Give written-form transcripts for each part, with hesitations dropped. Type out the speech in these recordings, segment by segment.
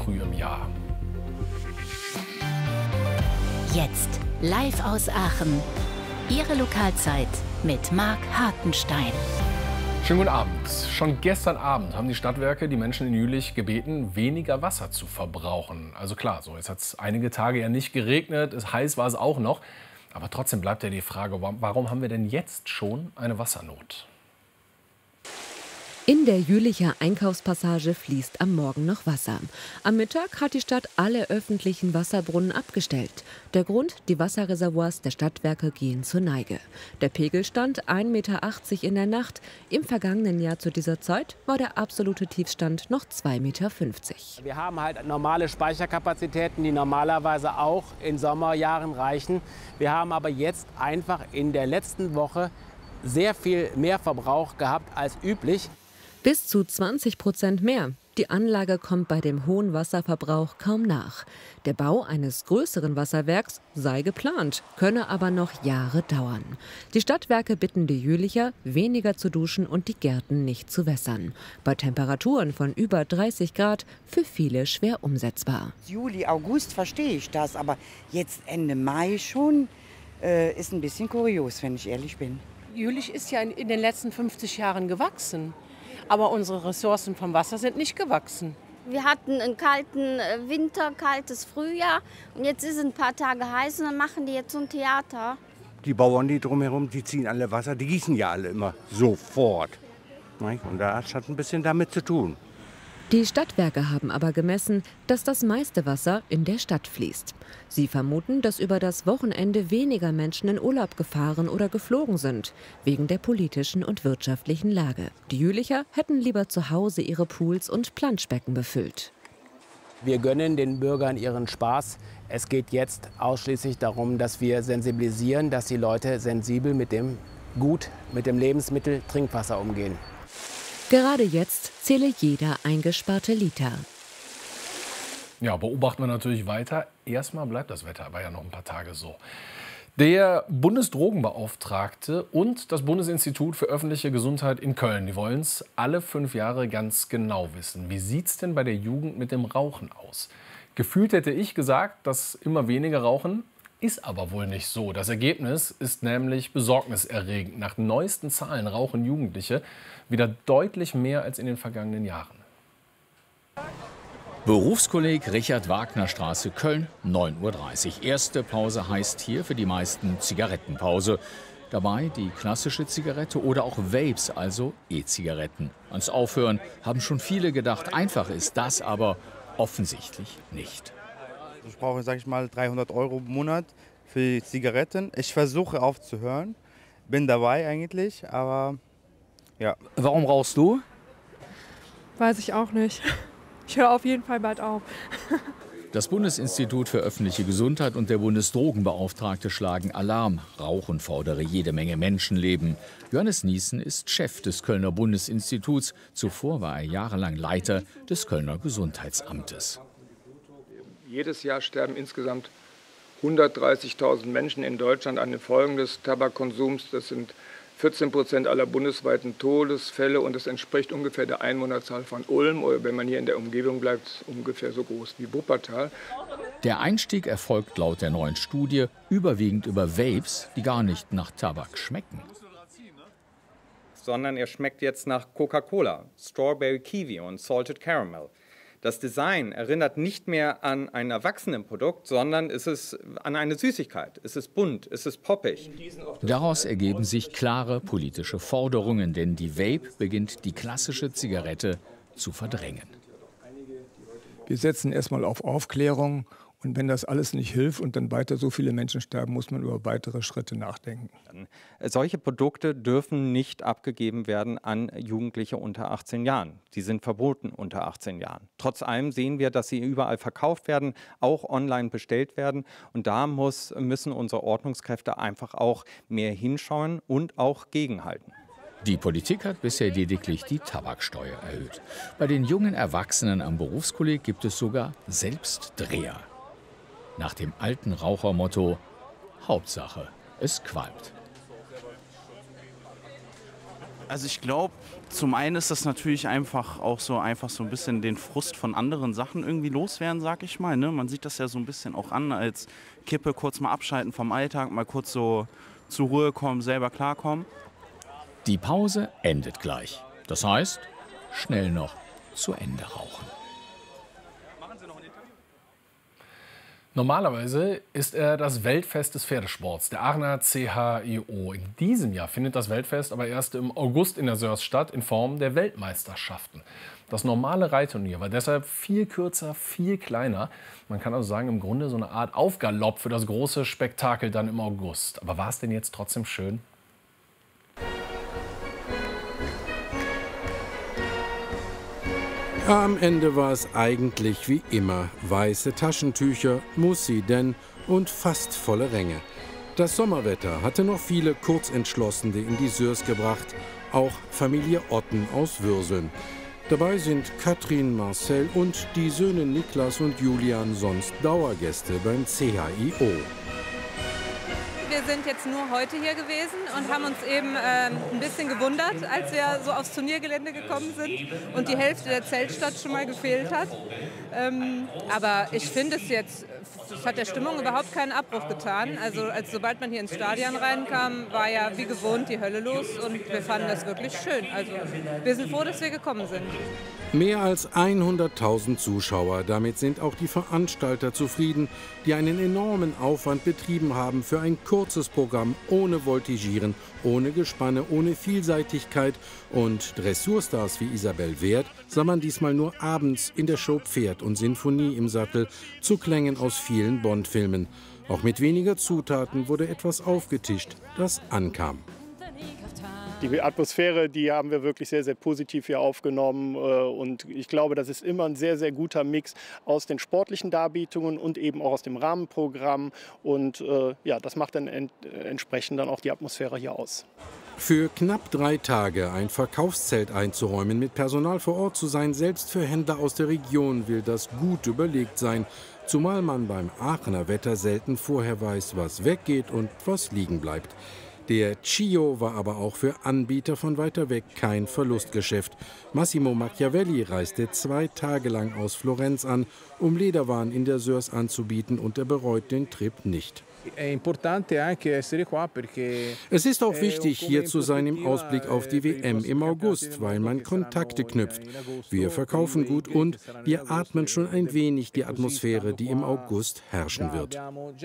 früh im Jahr. Jetzt live aus Aachen. Ihre Lokalzeit mit Marc Hartenstein. Schönen guten Abend. Schon gestern Abend haben die Stadtwerke die Menschen in Jülich gebeten, weniger Wasser zu verbrauchen. Also klar, so jetzt hat es einige Tage ja nicht geregnet, heiß war es auch noch. Aber trotzdem bleibt ja die Frage, warum haben wir denn jetzt schon eine Wassernot? In der Jülicher Einkaufspassage fließt am Morgen noch Wasser. Am Mittag hat die Stadt alle öffentlichen Wasserbrunnen abgestellt. Der Grund: die Wasserreservoirs der Stadtwerke gehen zur Neige. Der Pegel stand 1,80 Meter in der Nacht. Im vergangenen Jahr zu dieser Zeit war der absolute Tiefstand noch 2,50 Meter. Wir haben halt normale Speicherkapazitäten, die normalerweise auch in Sommerjahren reichen. Wir haben aber jetzt einfach in der letzten Woche sehr viel mehr Verbrauch gehabt als üblich. Bis zu 20% mehr. Die Anlage kommt bei dem hohen Wasserverbrauch kaum nach. Der Bau eines größeren Wasserwerks sei geplant, könne aber noch Jahre dauern. Die Stadtwerke bitten die Jülicher, weniger zu duschen und die Gärten nicht zu wässern. Bei Temperaturen von über 30 Grad für viele schwer umsetzbar. Juli, August verstehe ich das, aber jetzt Ende Mai schon ist ein bisschen kurios, wenn ich ehrlich bin. Jülich ist ja in den letzten 50 Jahren gewachsen. Aber unsere Ressourcen vom Wasser sind nicht gewachsen. Wir hatten einen kalten Winter, kaltes Frühjahr und jetzt ist es ein paar Tage heiß und dann machen die jetzt so ein Theater. Die Bauern, die drumherum, die ziehen alle Wasser, die gießen ja alle immer sofort. Und das hat ein bisschen damit zu tun. Die Stadtwerke haben aber gemessen, dass das meiste Wasser in der Stadt fließt. Sie vermuten, dass über das Wochenende weniger Menschen in Urlaub gefahren oder geflogen sind, wegen der politischen und wirtschaftlichen Lage. Die Jülicher hätten lieber zu Hause ihre Pools und Planschbecken befüllt. Wir gönnen den Bürgern ihren Spaß. Es geht jetzt ausschließlich darum, dass wir sensibilisieren, dass die Leute sensibel mit dem Lebensmittel Trinkwasser umgehen. Gerade jetzt zähle jeder eingesparte Liter. Ja, beobachten wir natürlich weiter. Erstmal bleibt das Wetter aber ja noch ein paar Tage so. Der Bundesdrogenbeauftragte und das Bundesinstitut für öffentliche Gesundheit in Köln, die wollen es alle 5 Jahre ganz genau wissen. Wie sieht es denn bei der Jugend mit dem Rauchen aus? Gefühlt hätte ich gesagt, dass immer weniger rauchen. Ist aber wohl nicht so. Das Ergebnis ist nämlich besorgniserregend. Nach neuesten Zahlen rauchen Jugendliche wieder deutlich mehr als in den vergangenen Jahren. Berufskolleg Richard Wagner Straße, Köln, 9:30 Uhr. Erste Pause heißt hier für die meisten Zigarettenpause. Dabei die klassische Zigarette oder auch Vapes, also E-Zigaretten. Ans Aufhören haben schon viele gedacht. Einfach ist das aber offensichtlich nicht. Ich brauche, sage ich mal, 300 € im Monat für die Zigaretten. Ich versuche aufzuhören, bin dabei eigentlich, aber ja. Warum rauchst du? Weiß ich auch nicht. Ich höre auf jeden Fall bald auf. Das Bundesinstitut für öffentliche Gesundheit und der Bundesdrogenbeauftragte schlagen Alarm. Rauchen fordere jede Menge Menschenleben. Johannes Nießen ist Chef des Kölner Bundesinstituts. Zuvor war er jahrelang Leiter des Kölner Gesundheitsamtes. Jedes Jahr sterben insgesamt 130.000 Menschen in Deutschland an den Folgen des Tabakkonsums. Das sind 14% aller bundesweiten Todesfälle und das entspricht ungefähr der Einwohnerzahl von Ulm oder, wenn man hier in der Umgebung bleibt, ungefähr so groß wie Wuppertal. Der Einstieg erfolgt laut der neuen Studie überwiegend über Vapes, die gar nicht nach Tabak schmecken. Sondern er schmeckt jetzt nach Coca-Cola, Strawberry Kiwi und Salted Caramel. Das Design erinnert nicht mehr an ein Erwachsenenprodukt, sondern es ist an eine Süßigkeit. Es ist bunt, es ist poppig. Daraus ergeben sich klare politische Forderungen, denn die Vape beginnt die klassische Zigarette zu verdrängen. Wir setzen erstmal auf Aufklärung. Und wenn das alles nicht hilft und dann weiter so viele Menschen sterben, muss man über weitere Schritte nachdenken. Solche Produkte dürfen nicht abgegeben werden an Jugendliche unter 18 Jahren. Sie sind verboten unter 18 Jahren. Trotz allem sehen wir, dass sie überall verkauft werden, auch online bestellt werden. Und da müssen unsere Ordnungskräfte einfach auch mehr hinschauen und auch gegenhalten. Die Politik hat bisher lediglich die Tabaksteuer erhöht. Bei den jungen Erwachsenen am Berufskolleg gibt es sogar Selbstdreher. Nach dem alten Rauchermotto: Hauptsache, es qualmt. Also ich glaube, zum einen ist das natürlich einfach so ein bisschen den Frust von anderen Sachen irgendwie loswerden, sag ich mal. Ne? Man sieht das ja so ein bisschen auch an als Kippe, kurz mal abschalten vom Alltag, mal kurz so zur Ruhe kommen, selber klarkommen. Die Pause endet gleich. Das heißt, schnell noch zu Ende rauchen. Normalerweise ist er das Weltfest des Pferdesports, der Aachener CHIO. In diesem Jahr findet das Weltfest aber erst im August in der Sörs statt, in Form der Weltmeisterschaften. Das normale Reitturnier war deshalb viel kürzer, viel kleiner. Man kann also sagen, im Grunde so eine Art Aufgalopp für das große Spektakel dann im August. Aber war es denn jetzt trotzdem schön? Am Ende war es eigentlich wie immer. Weiße Taschentücher, muss sie denn, und fast volle Ränge. Das Sommerwetter hatte noch viele Kurzentschlossene in die Sörs gebracht, auch Familie Otten aus Würseln. Dabei sind Katrin, Marcel und die Söhne Niklas und Julian sonst Dauergäste beim CHIO. Wir sind jetzt nur heute hier gewesen und haben uns eben ein bisschen gewundert, als wir so aufs Turniergelände gekommen sind und die Hälfte der Zeltstadt schon mal gefehlt hat. Aber ich finde es hat der Stimmung überhaupt keinen Abbruch getan. Also sobald man hier ins Stadion reinkam, war ja wie gewohnt die Hölle los und wir fanden das wirklich schön. Also wir sind froh, dass wir gekommen sind. Mehr als 100.000 Zuschauer. Damit sind auch die Veranstalter zufrieden, die einen enormen Aufwand betrieben haben für ein kurzes Programm ohne Voltigieren, ohne Gespanne, ohne Vielseitigkeit. Und Dressurstars wie Isabel Wert sah man diesmal nur abends in der Show Pferd und Sinfonie im Sattel zu Klängen aus vielen Bond-Filmen. Auch mit weniger Zutaten wurde etwas aufgetischt, das ankam. Die Atmosphäre, die haben wir wirklich sehr, sehr positiv hier aufgenommen. Und ich glaube, das ist immer ein sehr, sehr guter Mix aus den sportlichen Darbietungen und eben auch aus dem Rahmenprogramm. Und ja, das macht dann entsprechend dann auch die Atmosphäre hier aus. Für knapp 3 Tage ein Verkaufszelt einzuräumen, mit Personal vor Ort zu sein, selbst für Händler aus der Region will das gut überlegt sein. Zumal man beim Aachener Wetter selten vorher weiß, was weggeht und was liegen bleibt. Der CHIO war aber auch für Anbieter von weiter weg kein Verlustgeschäft. Massimo Machiavelli reiste 2 Tage lang aus Florenz an, um Lederwaren in der Sörs anzubieten, und er bereut den Trip nicht. Es ist auch wichtig, hier zu sein im Ausblick auf die WM im August, weil man Kontakte knüpft. Wir verkaufen gut und wir atmen schon ein wenig die Atmosphäre, die im August herrschen wird.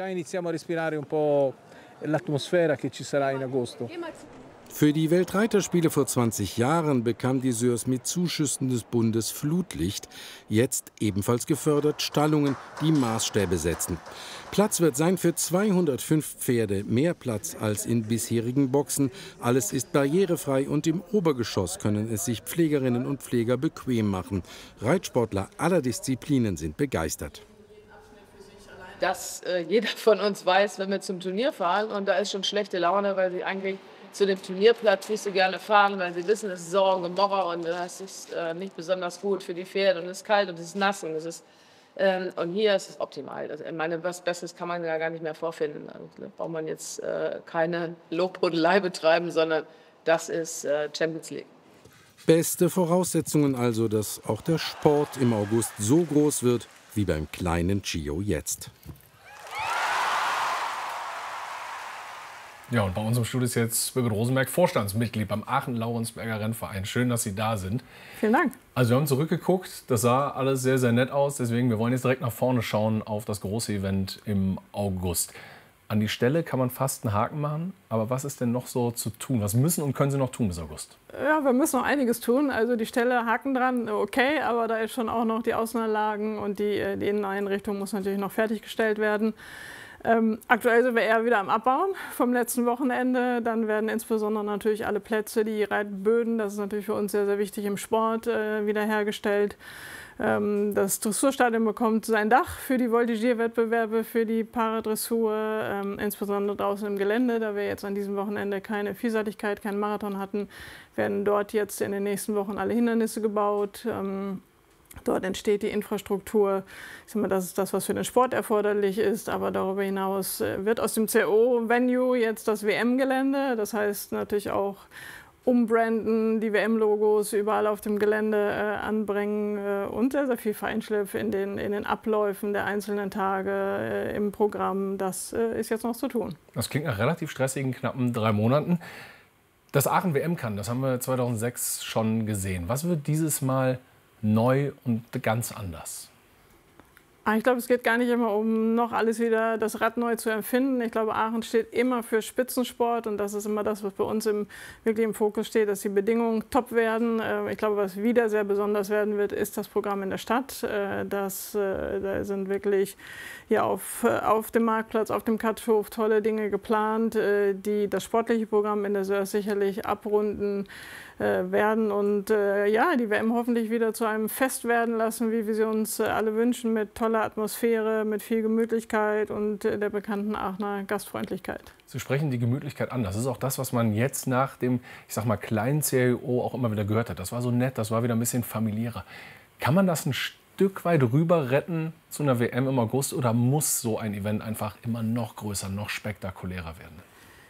Für die Weltreiterspiele vor 20 Jahren bekam die Sörs mit Zuschüssen des Bundes Flutlicht, jetzt ebenfalls gefördert Stallungen, die Maßstäbe setzen. Platz wird sein für 205 Pferde, mehr Platz als in bisherigen Boxen. Alles ist barrierefrei und im Obergeschoss können es sich Pflegerinnen und Pfleger bequem machen. Reitsportler aller Disziplinen sind begeistert. Dass jeder von uns weiß, wenn wir zum Turnier fahren, und da ist schon schlechte Laune, weil sie eigentlich zu dem Turnierplatz nicht so gerne fahren, weil sie wissen, es ist Sorgen und Gemorrer und das ist nicht besonders gut für die Pferde und es ist kalt und es ist nass und hier ist es optimal. Also, ich meine, was Besseres kann man ja gar nicht mehr vorfinden. Also, da braucht man jetzt keine Lobhudelei betreiben, sondern das ist Champions League. Beste Voraussetzungen also, dass auch der Sport im August so groß wird wie beim kleinen CHIO jetzt. Ja, und bei uns im Studio ist jetzt Birgit Rosenberg, Vorstandsmitglied beim Aachen-Laurensberger Rennverein. Schön, dass Sie da sind. Vielen Dank. Also wir haben zurückgeguckt, das sah alles sehr, sehr nett aus. Deswegen, wir wollen jetzt direkt nach vorne schauen auf das große Event im August. An die Stelle kann man fast einen Haken machen. Aber was ist denn noch so zu tun? Was müssen und können Sie noch tun bis August? Ja, wir müssen noch einiges tun. Also die Stelle, Haken dran, okay. Aber da ist schon auch noch die Außenanlagen und die Inneneinrichtung muss natürlich noch fertiggestellt werden. Aktuell sind wir eher wieder am Abbauen vom letzten Wochenende. Dann werden insbesondere natürlich alle Plätze, die Reitböden, das ist natürlich für uns sehr, sehr wichtig im Sport, wiederhergestellt. Das Dressurstadion bekommt sein Dach für die Voltigierwettbewerbe, für die Paradressur, insbesondere draußen im Gelände. Da wir jetzt an diesem Wochenende keine Vielseitigkeit, keinen Marathon hatten, werden dort jetzt in den nächsten Wochen alle Hindernisse gebaut. Dort entsteht die Infrastruktur. Ich sag mal, das ist das, was für den Sport erforderlich ist. Aber darüber hinaus wird aus dem CO-Venue jetzt das WM-Gelände. Das heißt natürlich auch umbranden, die WM-Logos überall auf dem Gelände anbringen und sehr, sehr viel Feinschliff in den Abläufen der einzelnen Tage im Programm. Das ist jetzt noch zu tun. Das klingt nach relativ stressigen, knappen 3 Monaten. Das Aachen WM kann, das haben wir 2006 schon gesehen. Was wird dieses Mal neu und ganz anders? Ich glaube, es geht gar nicht immer um noch alles wieder das Rad neu zu erfinden. Ich glaube, Aachen steht immer für Spitzensport und das ist immer das, was bei uns wirklich im Fokus steht, dass die Bedingungen top werden. Ich glaube, was wieder sehr besonders werden wird, ist das Programm in der Stadt. Da sind wirklich hier auf dem Marktplatz, auf dem Katschhof tolle Dinge geplant, die das sportliche Programm in der Sörs sicherlich abrunden werden und die WM hoffentlich wieder zu einem Fest werden lassen, wie wir sie uns alle wünschen, mit toller Atmosphäre, mit viel Gemütlichkeit und der bekannten Aachener Gastfreundlichkeit. Sie sprechen die Gemütlichkeit an. Das ist auch das, was man jetzt nach dem, ich sag mal, kleinen CIO auch immer wieder gehört hat. Das war so nett, das war wieder ein bisschen familiärer. Kann man das ein Stück weit rüber retten zu einer WM im August oder muss so ein Event einfach immer noch größer, noch spektakulärer werden?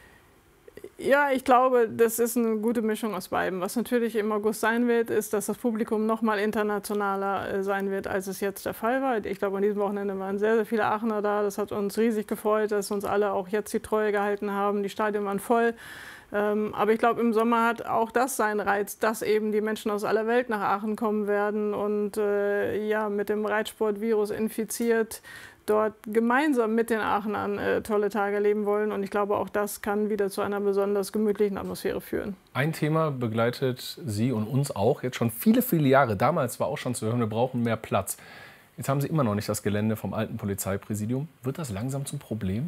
Ja, ich glaube, das ist eine gute Mischung aus beidem. Was natürlich im August sein wird, ist, dass das Publikum noch mal internationaler sein wird, als es jetzt der Fall war. Ich glaube, an diesem Wochenende waren sehr, sehr viele Aachener da. Das hat uns riesig gefreut, dass uns alle auch jetzt die Treue gehalten haben. Die Stadien waren voll. Aber ich glaube, im Sommer hat auch das seinen Reiz, dass eben die Menschen aus aller Welt nach Aachen kommen werden und mit dem Reitsportvirus infiziert dort gemeinsam mit den Aachenern tolle Tage erleben wollen. Und ich glaube, auch das kann wieder zu einer besonders gemütlichen Atmosphäre führen. Ein Thema begleitet Sie und uns auch jetzt schon viele, viele Jahre. Damals war auch schon zu hören, wir brauchen mehr Platz. Jetzt haben Sie immer noch nicht das Gelände vom alten Polizeipräsidium. Wird das langsam zum Problem?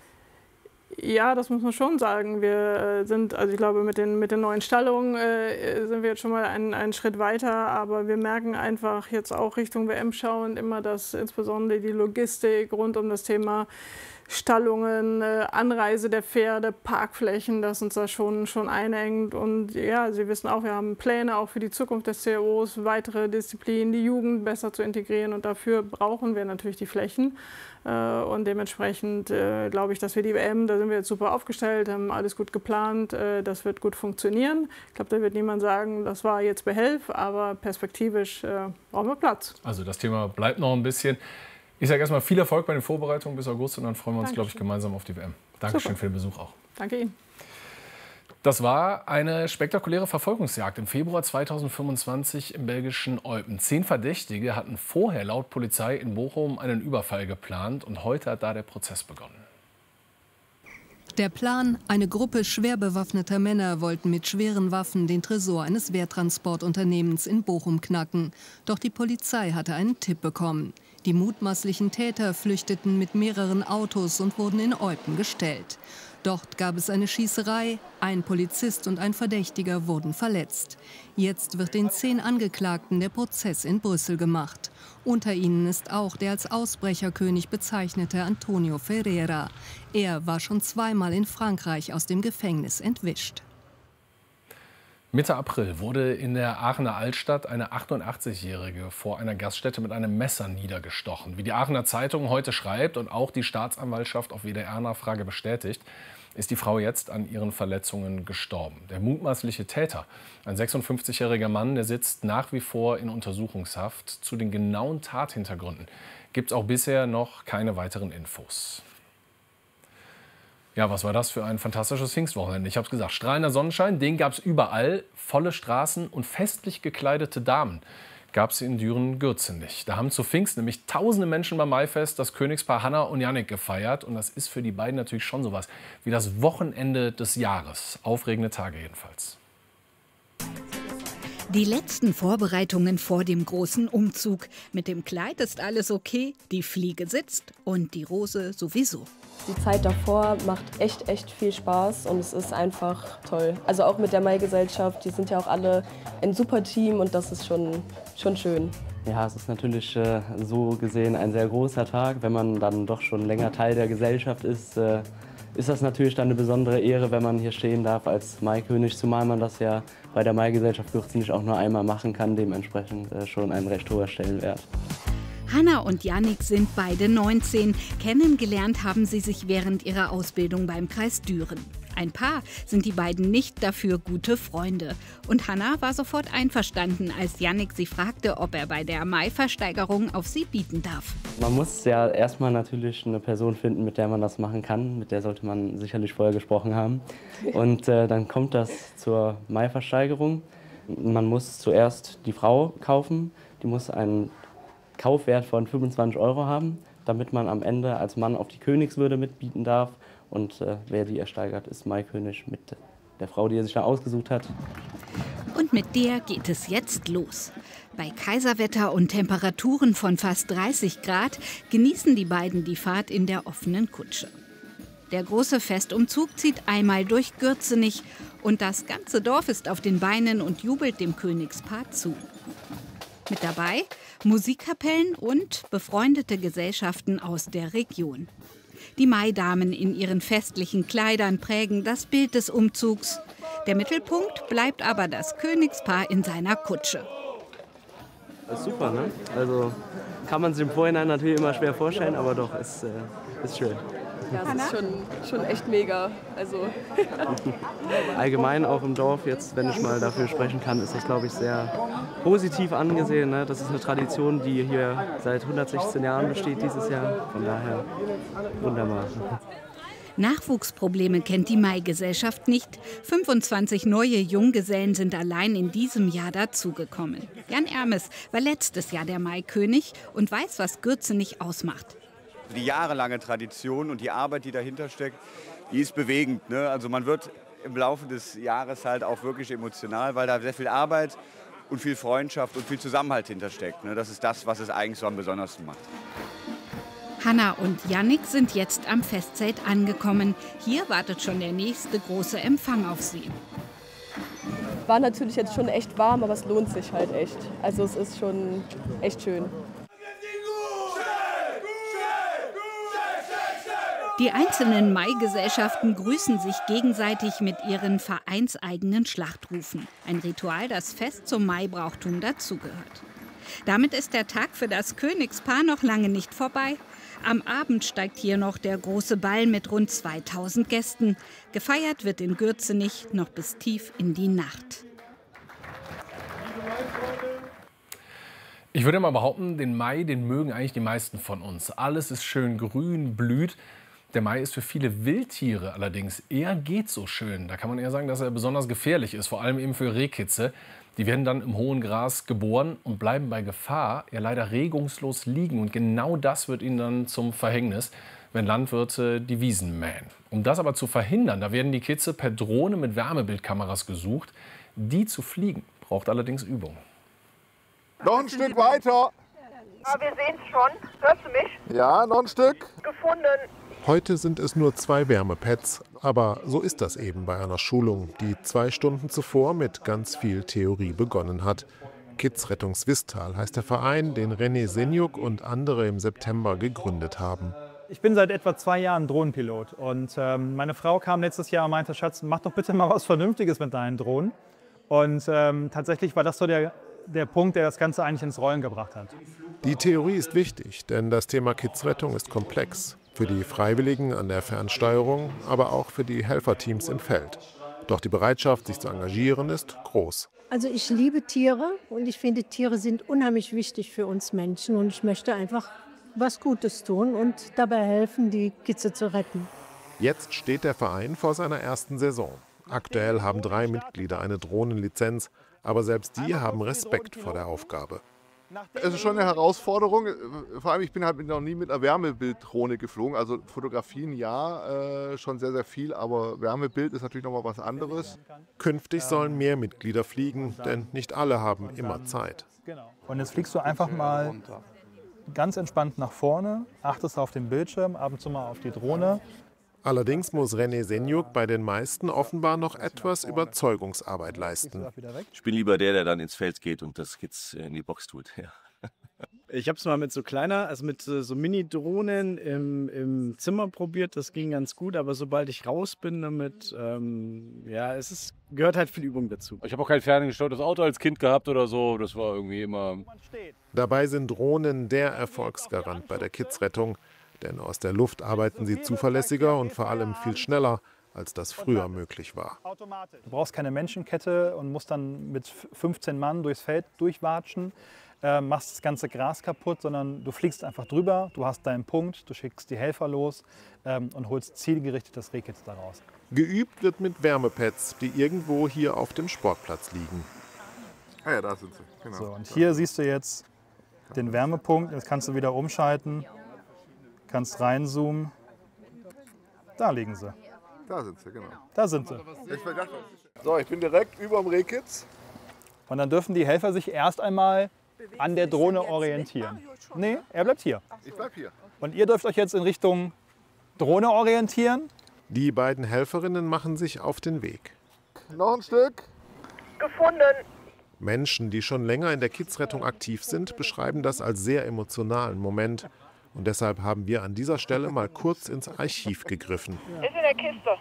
Ja, das muss man schon sagen. Wir sind, also ich glaube, mit den neuen Stallungen sind wir jetzt schon mal einen Schritt weiter. Aber wir merken einfach jetzt auch Richtung WM schauend immer, dass insbesondere die Logistik rund um das Thema Stallungen, Anreise der Pferde, Parkflächen, das uns da schon einengt. Und ja, Sie wissen auch, wir haben Pläne auch für die Zukunft des COs, weitere Disziplinen, die Jugend besser zu integrieren. Und dafür brauchen wir natürlich die Flächen. Und dementsprechend glaube ich, dass wir die WM, da sind wir jetzt super aufgestellt, haben alles gut geplant, das wird gut funktionieren. Ich glaube, da wird niemand sagen, das war jetzt Behelf, aber perspektivisch brauchen wir Platz. Also das Thema bleibt noch ein bisschen. Ich sage erstmal viel Erfolg bei den Vorbereitungen bis August und dann freuen wir uns, glaube ich, gemeinsam auf die WM. Dankeschön für den Besuch auch. Danke Ihnen. Das war eine spektakuläre Verfolgungsjagd im Februar 2025 im belgischen Eupen. 10 Verdächtige hatten vorher laut Polizei in Bochum einen Überfall geplant und heute hat da der Prozess begonnen. Der Plan: Eine Gruppe schwer bewaffneter Männer wollten mit schweren Waffen den Tresor eines Wehrtransportunternehmens in Bochum knacken. Doch die Polizei hatte einen Tipp bekommen. Die mutmaßlichen Täter flüchteten mit mehreren Autos und wurden in Eupen gestellt. Dort gab es eine Schießerei, ein Polizist und ein Verdächtiger wurden verletzt. Jetzt wird den 10 Angeklagten der Prozess in Brüssel gemacht. Unter ihnen ist auch der als Ausbrecherkönig bezeichnete Antonio Ferreira. Er war schon zweimal in Frankreich aus dem Gefängnis entwischt. Mitte April wurde in der Aachener Altstadt eine 88-Jährige vor einer Gaststätte mit einem Messer niedergestochen. Wie die Aachener Zeitung heute schreibt und auch die Staatsanwaltschaft auf WDR-Nachfrage bestätigt, ist die Frau jetzt an ihren Verletzungen gestorben. Der mutmaßliche Täter, ein 56-jähriger Mann, der sitzt nach wie vor in Untersuchungshaft. Zu den genauen Tathintergründen gibt es auch bisher noch keine weiteren Infos. Ja, was war das für ein fantastisches Pfingstwochenende? Ich habe es gesagt, strahlender Sonnenschein, den gab es überall. Volle Straßen und festlich gekleidete Damen gab es in Düren-Gürzen nicht. Da haben zu Pfingst nämlich tausende Menschen beim Maifest das Königspaar Hanna und Jannik gefeiert. Und das ist für die beiden natürlich schon sowas wie das Wochenende des Jahres. Aufregende Tage jedenfalls. Die letzten Vorbereitungen vor dem großen Umzug. Mit dem Kleid ist alles okay, die Fliege sitzt und die Rose sowieso. Die Zeit davor macht echt viel Spaß und es ist einfach toll. Also auch mit der Mai-Gesellschaft, die sind ja auch alle ein super Team und das ist schon schön. Ja, es ist natürlich so gesehen ein sehr großer Tag. Wenn man dann doch schon länger Teil der Gesellschaft ist, ist das natürlich dann eine besondere Ehre, wenn man hier stehen darf als Maikönig, zumal man das ja bei der Mai-Gesellschaft Gürzen nicht auch nur einmal machen kann, dementsprechend schon ein recht hoher Stellenwert. Hanna und Jannik sind beide 19. Kennengelernt haben sie sich während ihrer Ausbildung beim Kreis Düren. Ein Paar sind die beiden nicht, dafür gute Freunde. Und Hanna war sofort einverstanden, als Jannik sie fragte, ob er bei der Maiversteigerung auf sie bieten darf. Man muss ja erstmal natürlich eine Person finden, mit der man das machen kann. Mit der sollte man sicherlich vorher gesprochen haben. Und dann kommt das zur Maiversteigerung. Man muss zuerst die Frau kaufen. Die muss einen Kaufwert von 25 € haben, damit man am Ende als Mann auf die Königswürde mitbieten darf. Und wer die ersteigert, ist Maikönig mit der Frau, die er sich da ausgesucht hat. Und mit der geht es jetzt los. Bei Kaiserwetter und Temperaturen von fast 30 Grad genießen die beiden die Fahrt in der offenen Kutsche. Der große Festumzug zieht einmal durch Gürzenich und das ganze Dorf ist auf den Beinen und jubelt dem Königspaar zu. Mit dabei Musikkapellen und befreundete Gesellschaften aus der Region. Die Maidamen in ihren festlichen Kleidern prägen das Bild des Umzugs. Der Mittelpunkt bleibt aber das Königspaar in seiner Kutsche. Das ist super, ne? Also kann man sich im Vorhinein natürlich immer schwer vorstellen, aber doch, ist schön. Ja, es ist schon echt mega. Also allgemein auch im Dorf, jetzt, wenn ich mal dafür sprechen kann, ist das, glaube ich, sehr positiv angesehen. Ne? Das ist eine Tradition, die hier seit 116 Jahren besteht dieses Jahr. Von daher wunderbar. Nachwuchsprobleme kennt die Maigesellschaft nicht. 25 neue Junggesellen sind allein in diesem Jahr dazugekommen. Jan Ermes war letztes Jahr der Maikönig und weiß, was Gürzenich ausmacht. Die jahrelange Tradition und die Arbeit, die dahinter steckt, die ist bewegend. Ne? Also man wird im Laufe des Jahres halt auch wirklich emotional, weil da sehr viel Arbeit und viel Freundschaft und viel Zusammenhalt hintersteckt. Ne? Das ist das, was es eigentlich so am besondersten macht. Hanna und Jannik sind jetzt am Festzelt angekommen. Hier wartet schon der nächste große Empfang auf sie. war natürlich jetzt schon echt warm, aber es lohnt sich halt echt. Also es ist schon echt schön. Die einzelnen Maigesellschaften grüßen sich gegenseitig mit ihren vereinseigenen Schlachtrufen. Ein Ritual, das fest zum Maibrauchtum dazugehört. Damit ist der Tag für das Königspaar noch lange nicht vorbei. Am Abend steigt hier noch der große Ball mit rund 2000 Gästen. Gefeiert wird in Gürzenich noch bis tief in die Nacht. Ich würde mal behaupten, den Mai, den mögen eigentlich die meisten von uns. Alles ist schön grün, blüht. Der Mai ist für viele Wildtiere allerdings eher geht so schön. Da kann man eher sagen, dass er besonders gefährlich ist, vor allem eben für Rehkitze. Die werden dann im hohen Gras geboren und bleiben bei Gefahr ja leider regungslos liegen. Und genau das wird ihnen dann zum Verhängnis, wenn Landwirte die Wiesen mähen. Um das aber zu verhindern, da werden die Kitze per Drohne mit Wärmebildkameras gesucht. Die zu fliegen, braucht allerdings Übung. Noch ein Stück weiter. Ja, wir sehen es schon. Hörst du mich? Ja, noch ein Stück. Gefunden. Heute sind es nur 2 Wärmepads, aber so ist das eben bei einer Schulung, die 2 Stunden zuvor mit ganz viel Theorie begonnen hat. Kids Rettung Swisttal heißt der Verein, den René Senjuk und andere im September gegründet haben. Ich bin seit etwa 2 Jahren Drohnenpilot und meine Frau kam letztes Jahr und meinte, Schatz, mach doch bitte mal was Vernünftiges mit deinen Drohnen. Und tatsächlich war das so der Punkt, der das Ganze eigentlich ins Rollen gebracht hat. Die Theorie ist wichtig, denn das Thema Kids-Rettung ist komplex. Für die Freiwilligen an der Fernsteuerung, aber auch für die Helferteams im Feld. Doch die Bereitschaft, sich zu engagieren, ist groß. Also ich liebe Tiere und ich finde, Tiere sind unheimlich wichtig für uns Menschen. Und ich möchte einfach was Gutes tun und dabei helfen, die Kitze zu retten. Jetzt steht der Verein vor seiner ersten Saison. Aktuell haben 3 Mitglieder eine Drohnenlizenz, aber selbst die haben Respekt vor der Aufgabe. Es ist schon eine Herausforderung, vor allem ich bin halt noch nie mit einer Wärmebilddrohne geflogen, also Fotografien ja, schon sehr, sehr viel, aber Wärmebild ist natürlich noch mal was anderes. Künftig sollen mehr Mitglieder fliegen, denn nicht alle haben immer Zeit. Und jetzt fliegst du einfach mal ganz entspannt nach vorne, achtest auf den Bildschirm, ab und zu mal auf die Drohne. Allerdings muss René Senjuk bei den meisten offenbar noch etwas Überzeugungsarbeit leisten. Ich bin lieber der dann ins Feld geht und das Kids in die Box tut. Ja. Ich habe es mal mit so mit so Mini-Drohnen im Zimmer probiert. Das ging ganz gut, aber sobald ich raus bin damit, gehört halt viel Übung dazu. Ich habe auch kein ferngesteuertes Auto als Kind gehabt oder so. Das war irgendwie immer... Dabei sind Drohnen der Erfolgsgarant bei der Kids-Rettung. Denn aus der Luft arbeiten sie zuverlässiger und vor allem viel schneller als das früher möglich war. Du brauchst keine Menschenkette und musst dann mit 15 Mann durchs Feld durchwatschen, machst das ganze Gras kaputt, sondern du fliegst einfach drüber, du hast deinen Punkt, du schickst die Helfer los und holst zielgerichtet das Rehkitz daraus. Geübt wird mit Wärmepads, die irgendwo hier auf dem Sportplatz liegen. Ah ja, da sind sie. Genau. So, und hier siehst du jetzt den Wärmepunkt. Jetzt kannst du wieder umschalten, kannst reinzoomen. Da liegen sie. Da sind sie, genau. Da sind sie. So, ich bin direkt über dem Rehkitz. Und dann dürfen die Helfer sich erst einmal an der Drohne orientieren. Nee, er bleibt hier. Ich bleib hier. Und ihr dürft euch jetzt in Richtung Drohne orientieren. Die beiden Helferinnen machen sich auf den Weg. Noch ein Stück. Gefunden. Menschen, die schon länger in der Kidsrettung aktiv sind, beschreiben das als sehr emotionalen Moment. Und deshalb haben wir an dieser Stelle mal kurz ins Archiv gegriffen. Ist in der Kiste.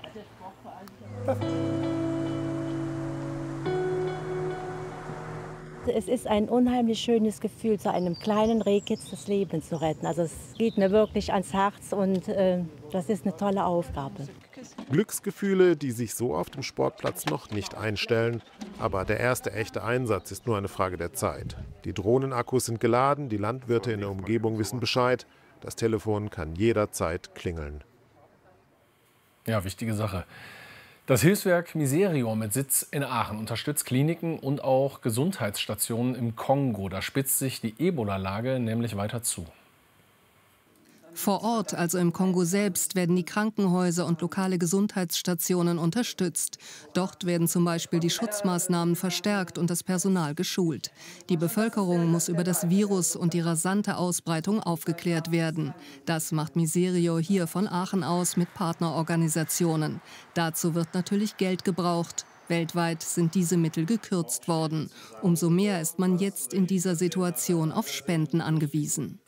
Es ist ein unheimlich schönes Gefühl, zu einem kleinen Rehkitz das Leben zu retten. Also es geht mir wirklich ans Herz und das ist eine tolle Aufgabe. Glücksgefühle, die sich so auf dem Sportplatz noch nicht einstellen. Aber der erste echte Einsatz ist nur eine Frage der Zeit. Die Drohnenakkus sind geladen, die Landwirte in der Umgebung wissen Bescheid. Das Telefon kann jederzeit klingeln. Ja, wichtige Sache. Das Hilfswerk Miserio mit Sitz in Aachen unterstützt Kliniken und auch Gesundheitsstationen im Kongo. Da spitzt sich die Ebola-Lage nämlich weiter zu. Vor Ort, also im Kongo selbst, werden die Krankenhäuser und lokale Gesundheitsstationen unterstützt. Dort werden zum Beispiel die Schutzmaßnahmen verstärkt und das Personal geschult. Die Bevölkerung muss über das Virus und die rasante Ausbreitung aufgeklärt werden. Das macht Miserio hier von Aachen aus mit Partnerorganisationen. Dazu wird natürlich Geld gebraucht. Weltweit sind diese Mittel gekürzt worden. Umso mehr ist man jetzt in dieser Situation auf Spenden angewiesen.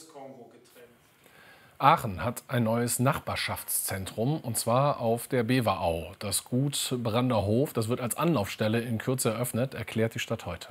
Aachen hat ein neues Nachbarschaftszentrum, und zwar auf der Beverau. Das Gut Branderhof, das wird als Anlaufstelle in Kürze eröffnet, erklärt die Stadt heute.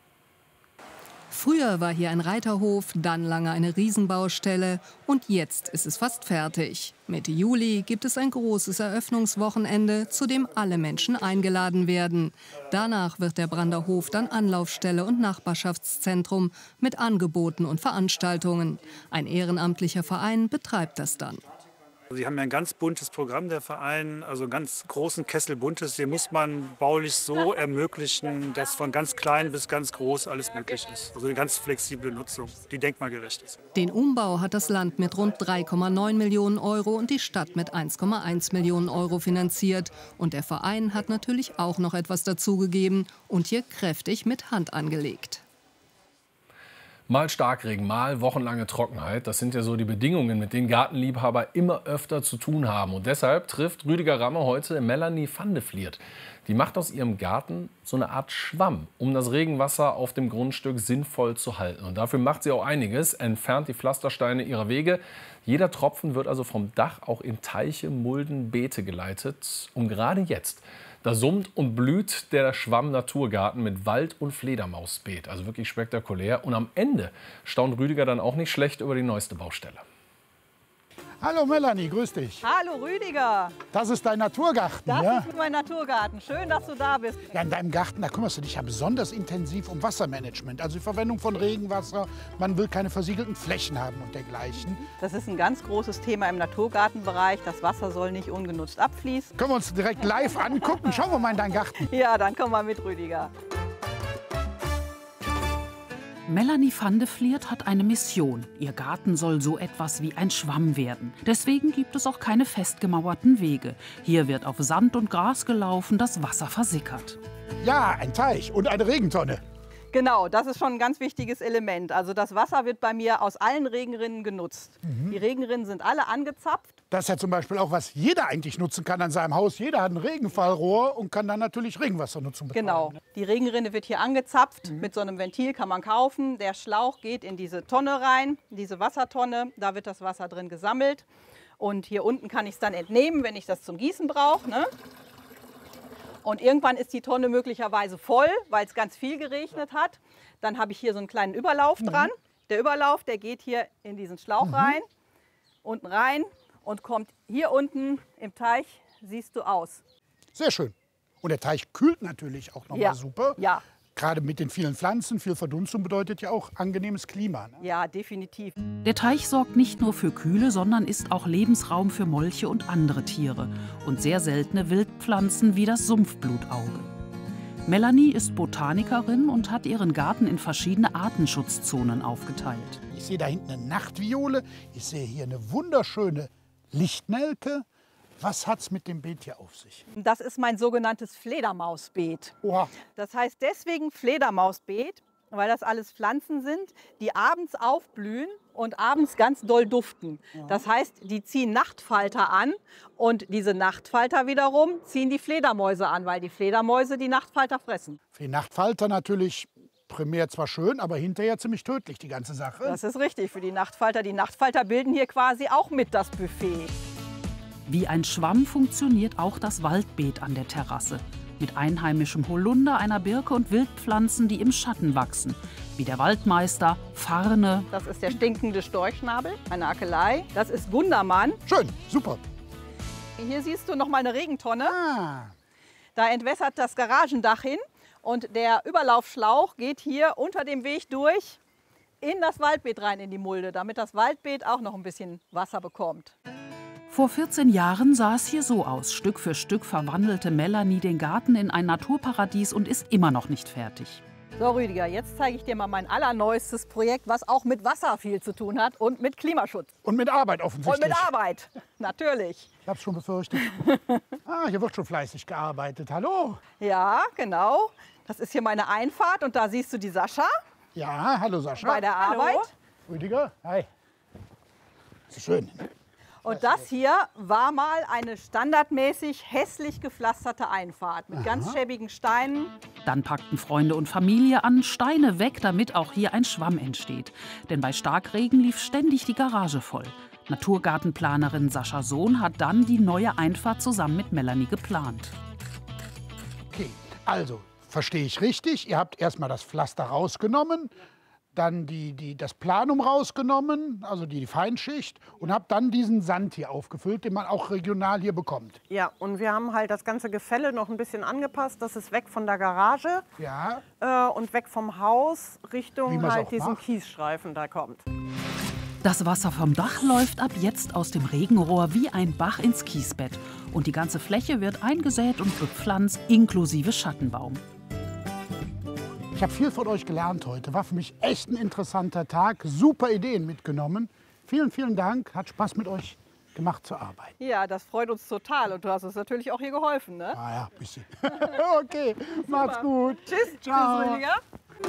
Früher war hier ein Reiterhof, dann lange eine Riesenbaustelle und jetzt ist es fast fertig. Mitte Juli gibt es ein großes Eröffnungswochenende, zu dem alle Menschen eingeladen werden. Danach wird der Branderhof dann Anlaufstelle und Nachbarschaftszentrum mit Angeboten und Veranstaltungen. Ein ehrenamtlicher Verein betreibt das dann. Sie haben ja ein ganz buntes Programm, der Verein, also einen ganz großen Kessel buntes. Den muss man baulich so ermöglichen, dass von ganz klein bis ganz groß alles möglich ist. Also eine ganz flexible Nutzung, die denkmalgerecht ist. Den Umbau hat das Land mit rund 3,9 Millionen Euro und die Stadt mit 1,1 Millionen Euro finanziert. Und der Verein hat natürlich auch noch etwas dazugegeben und hier kräftig mit Hand angelegt. Mal Starkregen, mal wochenlange Trockenheit. Das sind ja so die Bedingungen, mit denen Gartenliebhaber immer öfter zu tun haben. Und deshalb trifft Rüdiger Ramme heute Melanie van de Vliert. Die macht aus ihrem Garten so eine Art Schwamm, um das Regenwasser auf dem Grundstück sinnvoll zu halten. Und dafür macht sie auch einiges, entfernt die Pflastersteine ihrer Wege. Jeder Tropfen wird also vom Dach auch in Teiche, Mulden, Beete geleitet. Und gerade jetzt, da summt und blüht der Schwamm-Naturgarten mit Wald- und Fledermausbeet. Also wirklich spektakulär. Und am Ende staunt Rüdiger dann auch nicht schlecht über die neueste Baustelle. Hallo Melanie, grüß dich. Hallo Rüdiger. Das ist dein Naturgarten, Das ja? ist mein Naturgarten. Schön, dass du da bist. Ja, in deinem Garten, da kümmerst du dich ja besonders intensiv um Wassermanagement. Also die Verwendung von Regenwasser. Man will keine versiegelten Flächen haben und dergleichen. Das ist ein ganz großes Thema im Naturgartenbereich. Das Wasser soll nicht ungenutzt abfließen. Können wir uns direkt live angucken? Schauen wir mal in deinen Garten. Ja, dann komm mal mit, Rüdiger. Melanie van de Vliert hat eine Mission. Ihr Garten soll so etwas wie ein Schwamm werden. Deswegen gibt es auch keine festgemauerten Wege. Hier wird auf Sand und Gras gelaufen, das Wasser versickert. Ja, ein Teich und eine Regentonne. Genau, das ist schon ein ganz wichtiges Element. Also das Wasser wird bei mir aus allen Regenrinnen genutzt. Die Regenrinnen sind alle angezapft. Das ist ja zum Beispiel auch, was jeder eigentlich nutzen kann an seinem Haus. Jeder hat ein Regenfallrohr und kann dann natürlich Regenwassernutzung betreiben. Genau, die Regenrinne wird hier angezapft. Mit so einem Ventil kann man kaufen. Der Schlauch geht in diese Tonne rein, diese Wassertonne. Da wird das Wasser drin gesammelt. Und hier unten kann ich es dann entnehmen, wenn ich das zum Gießen brauche. Ne? Und irgendwann ist die Tonne möglicherweise voll, weil es ganz viel geregnet hat. Dann habe ich hier so einen kleinen Überlauf dran. Der Überlauf, der geht hier in diesen Schlauch rein, unten rein und kommt hier unten im Teich siehst du aus. Sehr schön. Und der Teich kühlt natürlich auch nochmal super. Ja. Gerade mit den vielen Pflanzen, viel Verdunstung bedeutet ja auch angenehmes Klima. Ne? Ja, definitiv. Der Teich sorgt nicht nur für Kühle, sondern ist auch Lebensraum für Molche und andere Tiere und sehr seltene Wildpflanzen wie das Sumpfblutauge. Melanie ist Botanikerin und hat ihren Garten in verschiedene Artenschutzzonen aufgeteilt. Ich sehe da hinten eine Nachtviole, ich sehe hier eine wunderschöne Lichtnelke. Was hat es mit dem Beet hier auf sich? Das ist mein sogenanntes Fledermausbeet. Oha. Das heißt deswegen Fledermausbeet, weil das alles Pflanzen sind, die abends aufblühen und abends ganz doll duften. Das heißt, die ziehen Nachtfalter an und diese Nachtfalter wiederum ziehen die Fledermäuse an, weil die Fledermäuse die Nachtfalter fressen. Für die Nachtfalter natürlich primär zwar schön, aber hinterher ziemlich tödlich, die ganze Sache. Das ist richtig für die Nachtfalter. Die Nachtfalter bilden hier quasi auch mit das Buffet. Wie ein Schwamm funktioniert auch das Waldbeet an der Terrasse. Mit einheimischem Holunder, einer Birke und Wildpflanzen, die im Schatten wachsen. Wie der Waldmeister, Farne. Das ist der stinkende Storchschnabel, eine Akelei. Das ist Gundermann. Schön, super. Hier siehst du noch mal eine Regentonne. Da entwässert das Garagendach hin. Und der Überlaufschlauch geht hier unter dem Weg durch in das Waldbeet rein, in die Mulde, damit das Waldbeet auch noch ein bisschen Wasser bekommt. Vor 14 Jahren sah es hier so aus. Stück für Stück verwandelte Melanie den Garten in ein Naturparadies und ist immer noch nicht fertig. So Rüdiger, jetzt zeige ich dir mal mein allerneuestes Projekt, was auch mit Wasser viel zu tun hat und mit Klimaschutz. Und mit Arbeit offensichtlich. Und mit Arbeit, natürlich. Ich habe es schon befürchtet. Hier wird schon fleißig gearbeitet. Hallo. Ja, genau. Das ist hier meine Einfahrt und da siehst du die Sascha. Ja, hallo Sascha. Bei der Arbeit. Hallo. Rüdiger, hi. Das ist schön. Und das hier war mal eine standardmäßig hässlich gepflasterte Einfahrt mit ganz schäbigen Steinen. Dann packten Freunde und Familie an, Steine weg, damit auch hier ein Schwamm entsteht. Denn bei Starkregen lief ständig die Garage voll. Naturgartenplanerin Sascha Sohn hat dann die neue Einfahrt zusammen mit Melanie geplant. Okay, also verstehe ich richtig, ihr habt erstmal das Pflaster rausgenommen, dann das Planum rausgenommen, also die Feinschicht, und habe dann diesen Sand hier aufgefüllt, den man auch regional hier bekommt. Ja, und wir haben halt das ganze Gefälle noch ein bisschen angepasst. Das ist weg von der Garage und weg vom Haus Richtung halt diesen Kiesstreifen da kommt. Das Wasser vom Dach läuft ab jetzt aus dem Regenrohr wie ein Bach ins Kiesbett. Und die ganze Fläche wird eingesät und bepflanzt, inklusive Schattenbaum. Ich habe viel von euch gelernt heute. War für mich echt ein interessanter Tag. Super Ideen mitgenommen. Vielen, vielen Dank. Hat Spaß mit euch gemacht zu arbeiten. Ja, das freut uns total. Und du hast uns natürlich auch hier geholfen, ne? Ah ja, ein bisschen. Okay, macht's gut. Tschüss. Ciao. Tschüss, Rüdiger.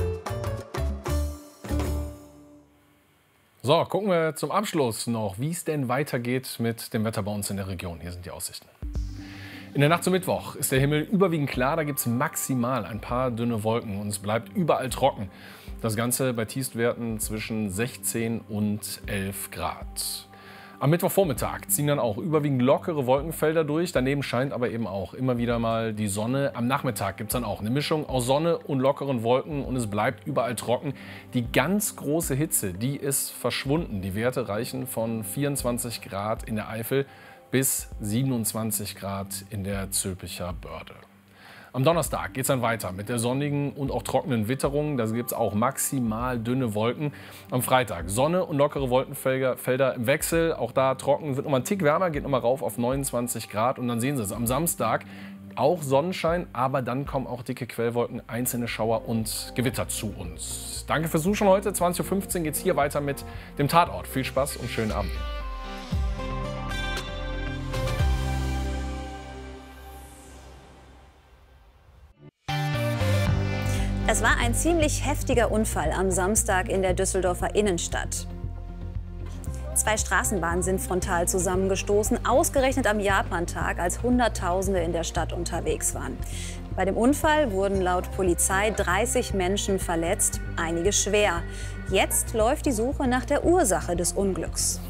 So, gucken wir zum Abschluss noch, wie es denn weitergeht mit dem Wetter bei uns in der Region. Hier sind die Aussichten. In der Nacht zum Mittwoch ist der Himmel überwiegend klar, da gibt es maximal ein paar dünne Wolken und es bleibt überall trocken. Das Ganze bei Tiefstwerten zwischen 16 und 11 Grad. Am Mittwochvormittag ziehen dann auch überwiegend lockere Wolkenfelder durch, daneben scheint aber eben auch immer wieder mal die Sonne. Am Nachmittag gibt es dann auch eine Mischung aus Sonne und lockeren Wolken und es bleibt überall trocken. Die ganz große Hitze, die ist verschwunden. Die Werte reichen von 24 Grad in der Eifel bis 27 Grad in der Zülpicher Börde. Am Donnerstag geht es dann weiter mit der sonnigen und auch trockenen Witterung. Da gibt es auch maximal dünne Wolken. Am Freitag Sonne und lockere Wolkenfelder im Wechsel. Auch da trocken, wird nochmal ein Tick wärmer, geht nochmal rauf auf 29 Grad. Und dann sehen Sie es, am Samstag auch Sonnenschein, aber dann kommen auch dicke Quellwolken, einzelne Schauer und Gewitter zu uns. Danke fürs Zuschauen heute. 20:15 Uhr geht es hier weiter mit dem Tatort. Viel Spaß und schönen Abend. Es war ein ziemlich heftiger Unfall am Samstag in der Düsseldorfer Innenstadt. 2 Straßenbahnen sind frontal zusammengestoßen, ausgerechnet am Japantag, als Hunderttausende in der Stadt unterwegs waren. Bei dem Unfall wurden laut Polizei 30 Menschen verletzt, einige schwer. Jetzt läuft die Suche nach der Ursache des Unglücks.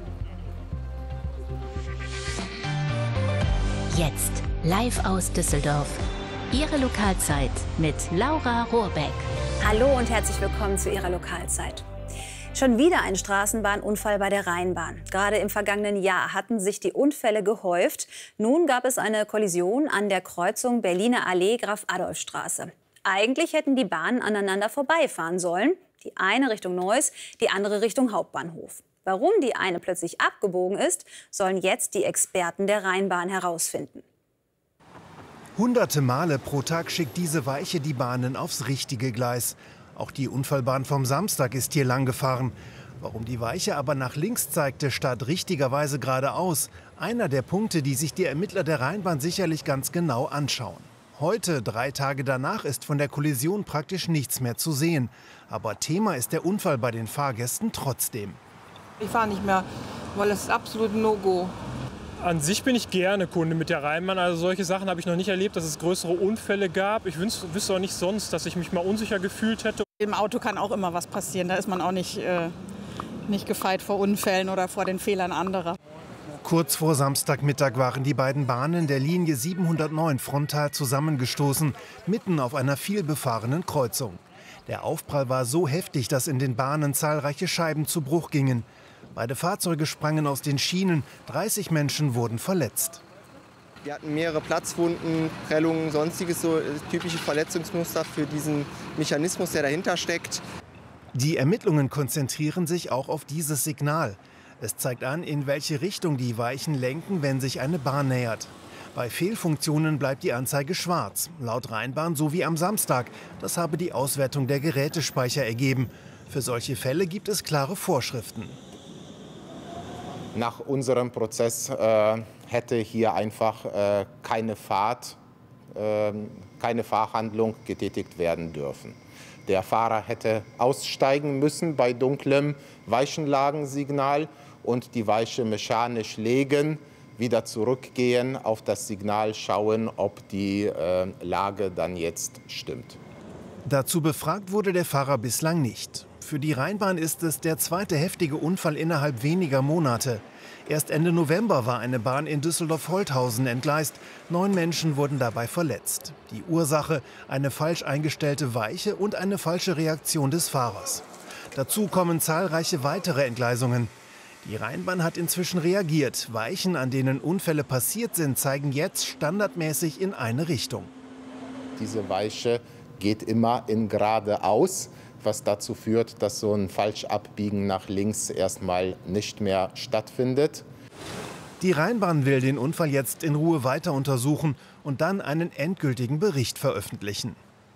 Jetzt live aus Düsseldorf. Ihre Lokalzeit mit Laura Rohrbeck. Hallo und herzlich willkommen zu Ihrer Lokalzeit. Schon wieder ein Straßenbahnunfall bei der Rheinbahn. Gerade im vergangenen Jahr hatten sich die Unfälle gehäuft. Nun gab es eine Kollision an der Kreuzung Berliner Allee-Graf-Adolf-Straße. Eigentlich hätten die Bahnen aneinander vorbeifahren sollen. Die eine Richtung Neuss, die andere Richtung Hauptbahnhof. Warum die eine plötzlich abgebogen ist, sollen jetzt die Experten der Rheinbahn herausfinden. Hunderte Male pro Tag schickt diese Weiche die Bahnen aufs richtige Gleis. Auch die Unfallbahn vom Samstag ist hier lang gefahren. Warum die Weiche aber nach links zeigte, statt richtigerweise geradeaus, einer der Punkte, die sich die Ermittler der Rheinbahn sicherlich ganz genau anschauen. Heute, 3 Tage danach, ist von der Kollision praktisch nichts mehr zu sehen. Aber Thema ist der Unfall bei den Fahrgästen trotzdem. Ich fahre nicht mehr, weil es ist absolut No-Go. An sich bin ich gerne Kunde mit der Rheinbahn. Also solche Sachen habe ich noch nicht erlebt, dass es größere Unfälle gab. Ich wüsste auch nicht sonst, dass ich mich mal unsicher gefühlt hätte. Im Auto kann auch immer was passieren. Da ist man auch nicht gefeit vor Unfällen oder vor den Fehlern anderer. Kurz vor Samstagmittag waren die beiden Bahnen der Linie 709 frontal zusammengestoßen, mitten auf einer vielbefahrenen Kreuzung. Der Aufprall war so heftig, dass in den Bahnen zahlreiche Scheiben zu Bruch gingen. Beide Fahrzeuge sprangen aus den Schienen, 30 Menschen wurden verletzt. Wir hatten mehrere Platzwunden, Prellungen, sonstiges, so typische Verletzungsmuster für diesen Mechanismus, der dahinter steckt. Die Ermittlungen konzentrieren sich auch auf dieses Signal. Es zeigt an, in welche Richtung die Weichen lenken, wenn sich eine Bahn nähert. Bei Fehlfunktionen bleibt die Anzeige schwarz, laut Rheinbahn so wie am Samstag. Das habe die Auswertung der Gerätespeicher ergeben. Für solche Fälle gibt es klare Vorschriften. Nach unserem Prozess hätte hier einfach keine Fahrhandlung getätigt werden dürfen. Der Fahrer hätte aussteigen müssen bei dunklem Weichenlagensignal und die Weiche mechanisch legen, wieder zurückgehen, auf das Signal schauen, ob die Lage dann jetzt stimmt. Dazu befragt wurde der Fahrer bislang nicht. Für die Rheinbahn ist es der zweite heftige Unfall innerhalb weniger Monate. Erst Ende November war eine Bahn in Düsseldorf-Holthausen entgleist. 9 Menschen wurden dabei verletzt. Die Ursache: eine falsch eingestellte Weiche und eine falsche Reaktion des Fahrers. Dazu kommen zahlreiche weitere Entgleisungen. Die Rheinbahn hat inzwischen reagiert. Weichen, an denen Unfälle passiert sind, zeigen jetzt standardmäßig in eine Richtung. Diese Weiche geht immer in geradeaus, was dazu führt, dass so ein Falschabbiegen nach links erstmal nicht mehr stattfindet. Die Rheinbahn will den Unfall jetzt in Ruhe weiter untersuchen und dann einen endgültigen Bericht veröffentlichen.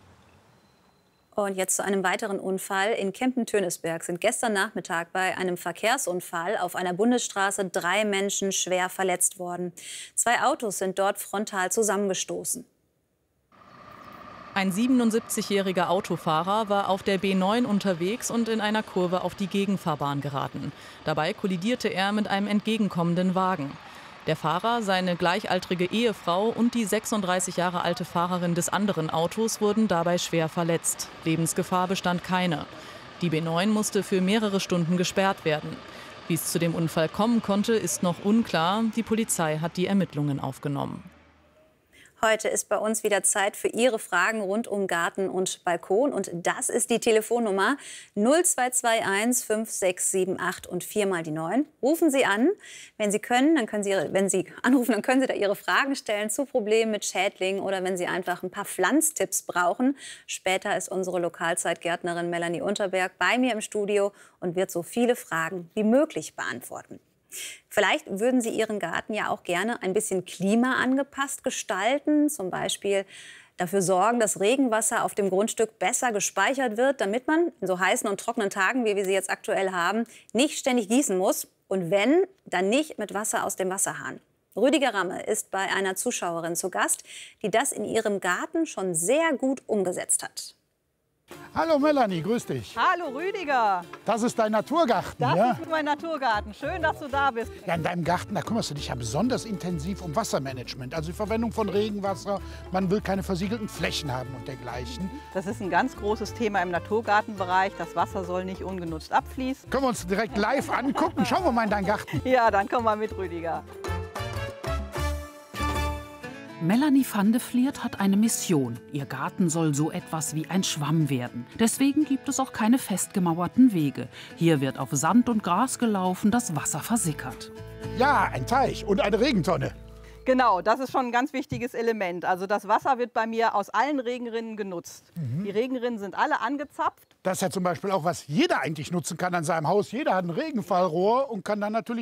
Und jetzt zu einem weiteren Unfall. In Kempen-Tönisberg sind gestern Nachmittag bei einem Verkehrsunfall auf einer Bundesstraße 3 Menschen schwer verletzt worden. 2 Autos sind dort frontal zusammengestoßen. Ein 77-jähriger Autofahrer war auf der B9 unterwegs und in einer Kurve auf die Gegenfahrbahn geraten. Dabei kollidierte er mit einem entgegenkommenden Wagen. Der Fahrer, seine gleichaltrige Ehefrau und die 36 Jahre alte Fahrerin des anderen Autos wurden dabei schwer verletzt. Lebensgefahr bestand keine. Die B9 musste für mehrere Stunden gesperrt werden. Wie es zu dem Unfall kommen konnte, ist noch unklar. Die Polizei hat die Ermittlungen aufgenommen. Heute ist bei uns wieder Zeit für Ihre Fragen rund um Garten und Balkon. Und das ist die Telefonnummer 0221 5678 und 4 mal die 9. Rufen Sie an. Wenn Sie können, dann können Sie, wenn Sie anrufen, dann können Sie da Ihre Fragen stellen zu Problemen mit Schädlingen oder wenn Sie einfach ein paar Pflanztipps brauchen. Später ist unsere Lokalzeitgärtnerin Melanie Unterberg bei mir im Studio und wird so viele Fragen wie möglich beantworten. Vielleicht würden Sie Ihren Garten ja auch gerne ein bisschen klimaangepasst gestalten. Zum Beispiel dafür sorgen, dass Regenwasser auf dem Grundstück besser gespeichert wird, damit man in so heißen und trockenen Tagen, wie wir sie jetzt aktuell haben, nicht ständig gießen muss. Und wenn, dann nicht mit Wasser aus dem Wasserhahn. Rüdiger Ramme ist bei einer Zuschauerin zu Gast, die das in ihrem Garten schon sehr gut umgesetzt hat. Hallo Melanie, grüß dich. Hallo Rüdiger. Das ist dein Naturgarten, Das ja? ist mein Naturgarten. Schön, dass du da bist. Ja, in deinem Garten, da kümmerst du dich ja besonders intensiv um Wassermanagement. Also die Verwendung von Regenwasser. Man will keine versiegelten Flächen haben und dergleichen. Das ist ein ganz großes Thema im Naturgartenbereich. Das Wasser soll nicht ungenutzt abfließen. Können wir uns direkt live angucken? Schauen wir mal in deinen Garten. Ja, dann komm mal mit, Rüdiger. Melanie van de Vliert hat eine Mission. Ihr Garten soll so etwas wie ein Schwamm werden. Deswegen gibt es auch keine festgemauerten Wege. Hier wird auf Sand und Gras gelaufen, das Wasser versickert. Ja, ein Teich und eine Regentonne. Genau, das ist schon ein ganz wichtiges Element. Also das Wasser wird bei mir aus allen Regenrinnen genutzt. Die Regenrinnen sind alle angezapft. Das ist ja zum Beispiel auch, was jeder eigentlich nutzen kann an seinem Haus. Jeder hat ein Regenfallrohr und kann dann natürlich